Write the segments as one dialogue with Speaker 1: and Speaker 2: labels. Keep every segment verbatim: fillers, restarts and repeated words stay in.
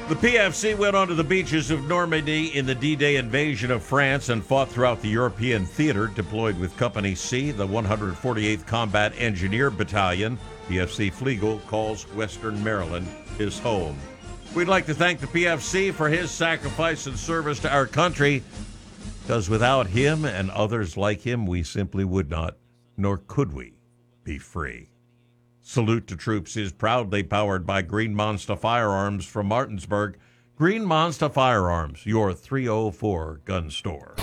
Speaker 1: The P F C went onto the beaches of Normandy in the D-Day invasion of France and fought throughout the European theater, deployed with Company C, the one hundred forty-eighth Combat Engineer Battalion. P F C Flegel calls Western Maryland his home. We'd like to thank the P F C for his sacrifice and service to our country, because without him and others like him, we simply would not, nor could we, be free. Salute to Troops is proudly powered by Green Monster Firearms from Martinsburg. Green Monster Firearms, your three oh four gun store.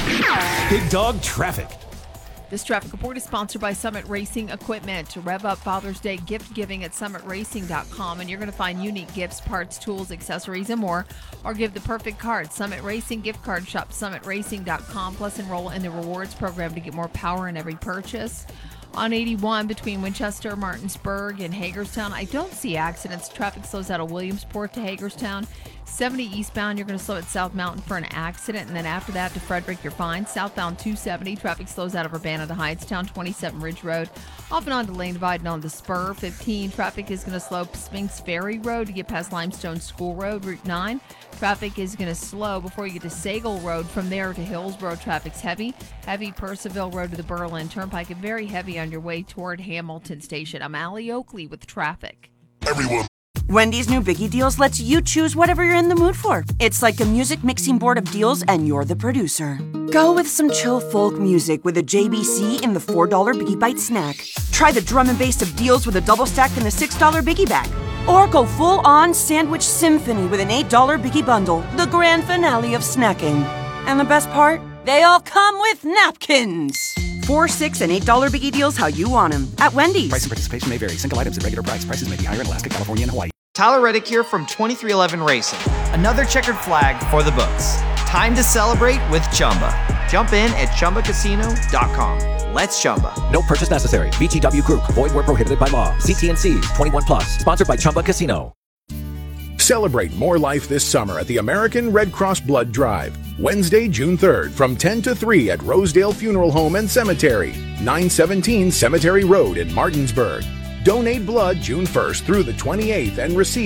Speaker 2: Big Dog Traffic.
Speaker 3: This traffic report is sponsored by Summit Racing Equipment. Rev up Father's Day gift giving at summit racing dot com, and you're going to find unique gifts, parts, tools, accessories, and more. Or give the perfect card. Summit Racing gift card shop, summit racing dot com. Plus, enroll in the rewards program to get more power in every purchase. On eighty-one between Winchester, Martinsburg, and Hagerstown, I don't see accidents. Traffic slows out of Williamsport to Hagerstown. seventy eastbound, you're going to slow at South Mountain for an accident, and then after that to Frederick, you're fine. Southbound two seventy, traffic slows out of Urbana to Hightstown, twenty-seven Ridge Road. Off and on to Lane Divide and on the Spur. fifteen, traffic is going to slow Spinks Ferry Road to get past Limestone School Road. Route nine, traffic is going to slow before you get to Sagal Road. From there to Hillsborough, traffic's heavy. Heavy Percival Road to the Berlin Turnpike, and very heavy on your way toward Hamilton Station. I'm Allie Oakley with traffic.
Speaker 4: Everyone.
Speaker 5: Wendy's new Biggie Deals lets you choose whatever you're in the mood for. It's like a music mixing board of deals, and you're the producer. Go with some chill folk music with a J B C in the four dollar Biggie Bite snack. Try the drum and bass of deals with a double stack in the six dollar Biggie Bag. Or go full-on sandwich symphony with an eight dollar Biggie Bundle, the grand finale of snacking. And the best part? They all come with napkins. Four, six, and eight dollar Biggie Deals how you want them at Wendy's.
Speaker 2: Price and participation may vary. Single items at regular price. Prices may be higher in Alaska, California, and Hawaii.
Speaker 6: Tyler Reddick here from twenty-three eleven Racing. Another checkered flag for the books. Time to celebrate with Chumba. Jump in at chumba casino dot com. Let's Chumba.
Speaker 7: No purchase necessary. V G W Group. Void where prohibited by law. C T and C's. twenty-one plus. Sponsored by Chumba Casino.
Speaker 8: Celebrate more life this summer at the American Red Cross Blood Drive. Wednesday, June third, from ten to three at Rosedale Funeral Home and Cemetery, nine seventeen Cemetery Road in Martinsburg. Donate blood June first through the twenty-eighth and receive